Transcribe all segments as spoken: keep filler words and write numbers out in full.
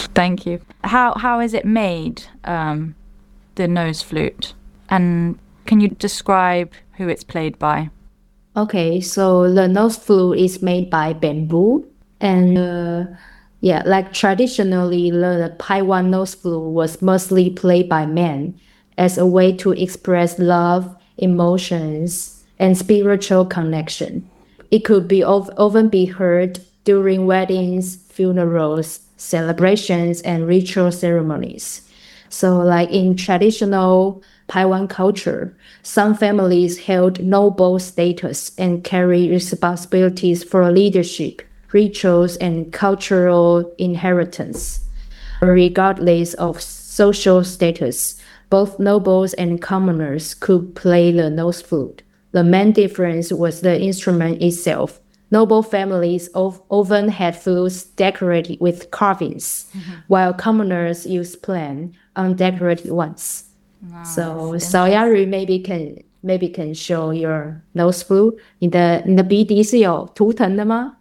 Thank you. How how is it made, um, the nose flute? And can you describe who it's played by? Okay, so the nose flute is made by bamboo, and uh, yeah, like traditionally, the Taiwan nose flute was mostly played by men as a way to express love, emotions, and spiritual connection. It could be of, often be heard during weddings, funerals, celebrations, and ritual ceremonies. So, like in traditional Taiwan culture, some families held noble status and carry responsibilities for leadership, rituals, and cultural inheritance. Regardless of social status, both nobles and commoners could play the nose flute. The main difference was the instrument itself. Noble families of, often had flutes decorated with carvings, mm-hmm. while commoners used plain, undecorated ones. Wow, so, Xiaoyaru maybe can maybe can show your nose flute. 你的你的鼻笛是有图腾的吗？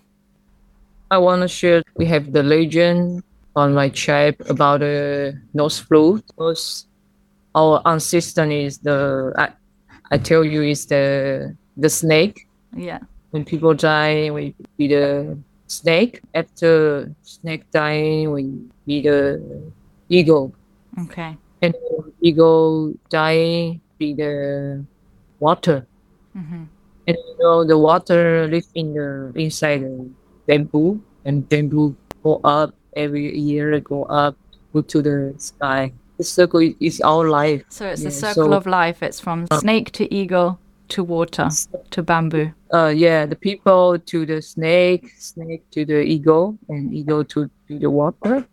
I want to share. We have the legend on my tribe about the nose flute. Because our ancestor is the I, I tell you is the the snake. Yeah. When people die, we be the snake. After snake dying, we be the eagle. Okay. And eagle die, be the water. Mm-hmm. And you know the water live in the inside the bamboo, and bamboo go up every year. Go up, go to the sky. The circle is our life. So it's yeah, the circle so, of life. It's from snake to eagle to water to bamboo. Uh, yeah, the people to the snake, snake to the eagle, and eagle to, to the water.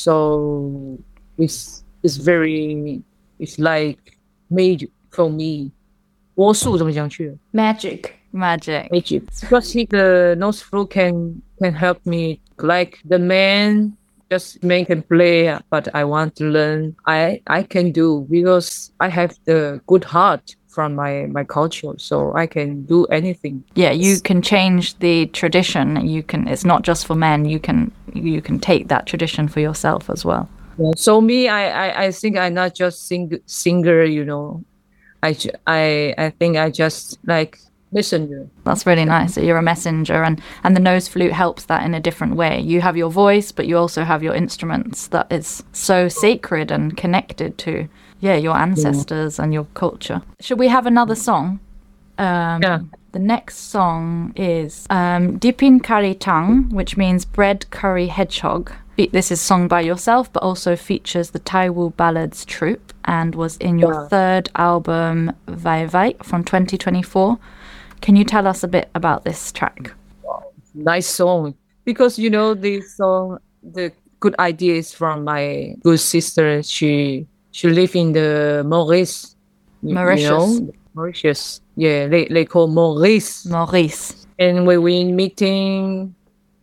So it's it's very it's like magic for me. 魔术怎么讲去? Magic. Magic. Magic. Because he, the nose flute can can help me. Like the man just man can play, but I want to learn. I I can do because I have the good heart from my my culture, so I can do anything. Yeah, you can change the tradition. You can. It's not just for men. You can you can take that tradition for yourself as well. Yeah, so me, I, I I think I'm not just sing singer, you know. I I I think I just like messenger. That's really nice that you're a messenger, and and the nose flute helps that in a different way. You have your voice, but you also have your instruments that is so sacred and connected to, yeah, your ancestors yeah. and your culture. Should we have another song? Um, yeah. The next song is um, Dipin Kari Tang, which means bread curry hedgehog. This is sung by yourself, but also features the Taiwu Ballads troupe and was in your yeah. third album, Vai Vai, from twenty twenty-four. Can you tell us a bit about this track? Wow. Nice song. Because, you know, this song, the good idea is from my good sister. She she live in the Maurice. Mauritius. You know? Mauritius. Yeah, they, they call Maurice. Maurice. And we we meeting,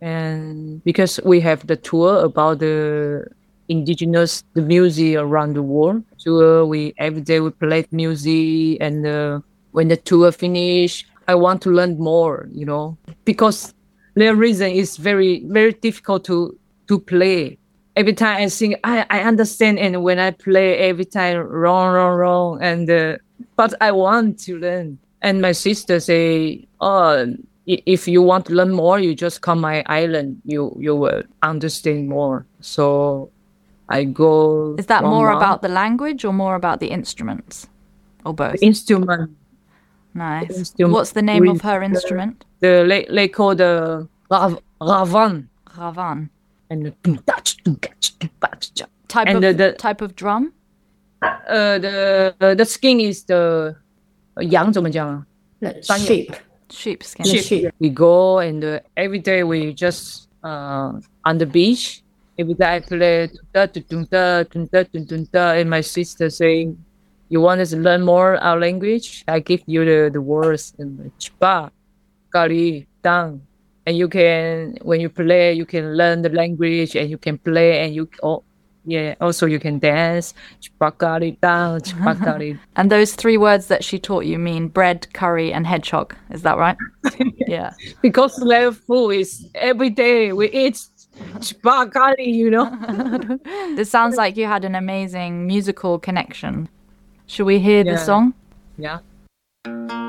and because we have the tour about the indigenous the music around the world. Tour, we every day we play music, and uh, when the tour finish, I want to learn more, you know, because the reason is very, very difficult to, to play. Every time I sing, I, I understand. And when I play every time wrong, wrong, wrong. And, uh, but I want to learn. And my sister say, oh, if you want to learn more, you just come my island. You, you will understand more. So I go. Is that more about the language or more about the instruments, or both? The instrument. Nice. What's the name of her instrument? The they, they call the ravan. Ravan. And the type and of the, the type of drum. Uh, the uh, the skin is the 羊怎么讲啊? Sheep. Sheep skin. Sheep. Sheep. We go and uh, every day we just uh on the beach. Every day I play and my sister saying, you want us to learn more our language? I give you the, the words and chpa, kari, tang. And you can, when you play, you can learn the language and you can play and you, oh, yeah, also you can dance. Chpa, kari, tang, chpa, kari. And those three words that she taught you mean bread, curry, and hedgehog. Is that right? Yeah. Because their food is every day we eat Cepat kali, you know. This sounds like you had an amazing musical connection. Should we hear the Yeah. song? Yeah.